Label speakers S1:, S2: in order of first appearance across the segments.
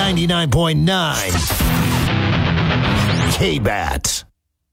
S1: 99.9 K-Bat.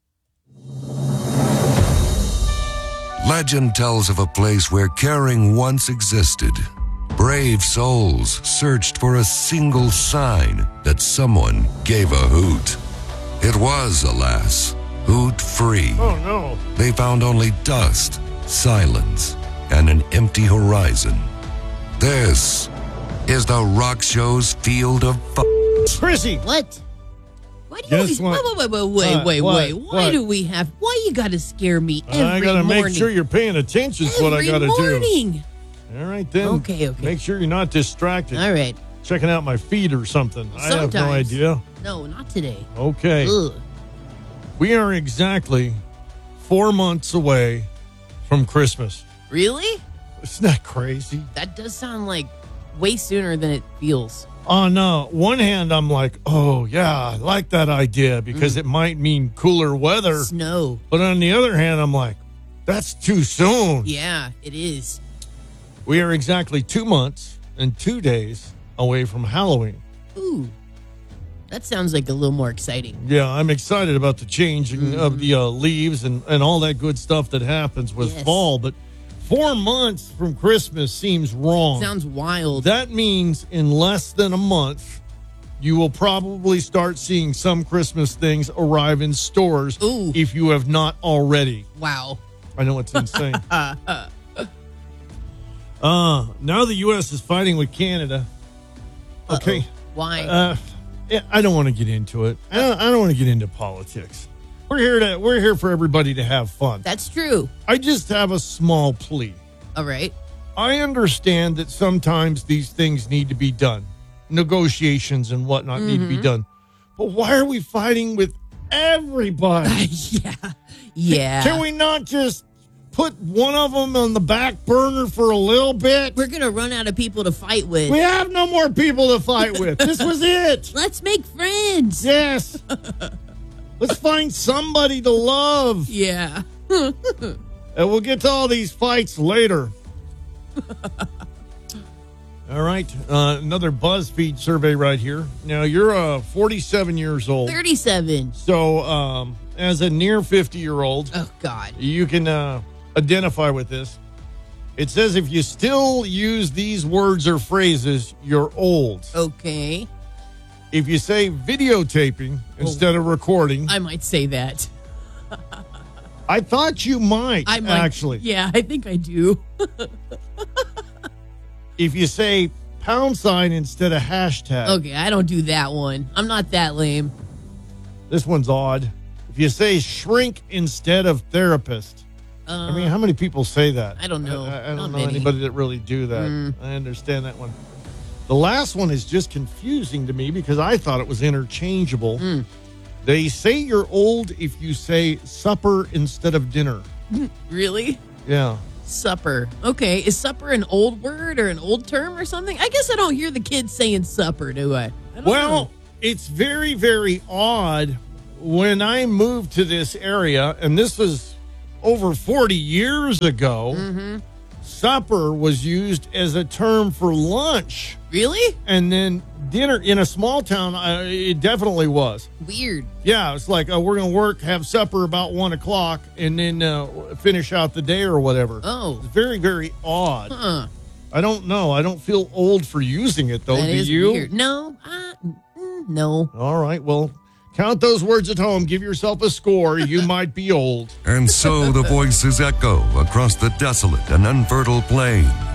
S2: Legend tells of a place where caring once existed. Brave souls searched for a single sign that someone gave a hoot. It was, alas, hoot-free.
S3: Oh, no.
S2: They found only dust, silence, and an empty horizon. This is the Rock Show's Field of
S3: Chrissy!
S4: What? Why do you
S3: Guess
S4: always,
S3: what?
S4: wait.
S3: What?
S4: Why do we have, why you gotta scare me every
S3: I gotta
S4: morning?
S3: make sure you're paying attention to what I gotta
S4: morning.
S3: do. All right, then.
S4: Okay.
S3: Make sure you're not distracted.
S4: All right.
S3: Checking out my feed or something. I have no
S4: Sometimes.
S3: idea.
S4: No, not today.
S3: Okay.
S4: Ugh.
S3: We are exactly 4 months away from Christmas.
S4: Really?
S3: Isn't that crazy?
S4: That does sound like way sooner than it feels.
S3: On one hand, I'm like, oh, yeah, I like that idea because it might mean cooler weather.
S4: Snow.
S3: But on the other hand, I'm like, that's too soon.
S4: Yeah, it is.
S3: We are exactly 2 months and 2 days away from Halloween.
S4: Ooh. That sounds like a little more exciting.
S3: Yeah, I'm excited about the changing of the leaves and all that good stuff that happens with
S4: Yes.
S3: fall. But 4 months from Christmas seems wrong.
S4: Sounds wild.
S3: That means in less than a month, you will probably start seeing some Christmas things arrive in stores
S4: Ooh.
S3: if you have not already.
S4: Wow.
S3: I know it's insane. Now the U.S. is fighting with Canada. Okay.
S4: Uh-oh. Why?
S3: I don't want to get into it. I don't want to get into politics. We're here for everybody to have fun.
S4: That's true.
S3: I just have a small plea.
S4: All right.
S3: I understand that sometimes these things need to be done. Negotiations and whatnot need to be done. But why are we fighting with everybody?
S4: Yeah.
S3: Can we not just put one of them on the back burner for a little bit?
S4: We're going to run out of people to fight with.
S3: We have no more people to fight with. This was it.
S4: Let's make friends.
S3: Yes. Let's find somebody to love.
S4: Yeah.
S3: And we'll get to all these fights later. All right. Another BuzzFeed survey right here. Now, you're 47 years old.
S4: 37.
S3: So, as a near 50-year-old,
S4: Oh, God.
S3: you can identify with this. It says if you still use these words or phrases, you're old.
S4: Okay.
S3: If you say videotaping instead of recording,
S4: I might say that.
S3: I thought you might,
S4: I might.
S3: actually.
S4: Yeah, I think I do.
S3: If you say # instead of hashtag,
S4: Okay, I don't do that one. I'm not that lame.
S3: this one's odd. If you say shrink instead of therapist, I mean, how many people say that?
S4: I don't know.
S3: I
S4: Not
S3: don't know
S4: many.
S3: anybody that really do that. I understand that one. The last one is just confusing to me because I thought it was interchangeable. They say you're old if you say supper instead of dinner.
S4: Really?
S3: Yeah.
S4: Supper. Okay, is supper an old word or an old term or something? I guess I don't hear the kids saying supper, do I? I don't know.
S3: Well, it's very, very odd. When I moved to this area, and this was over 40 years ago, supper was used as a term for lunch.
S4: Really?
S3: And then dinner in a small town, it definitely was.
S4: Weird.
S3: Yeah, it's like we're going to work, have supper about 1 o'clock, and then finish out the day or whatever.
S4: Oh.
S3: It's very, very odd.
S4: Huh.
S3: I don't know. I don't feel old for using it, though.
S4: That
S3: Do
S4: is
S3: you?
S4: weird. No. No.
S3: All right. Well, count those words at home. Give yourself a score. You might be old.
S2: And so the voices echo across the desolate and unfertile plain.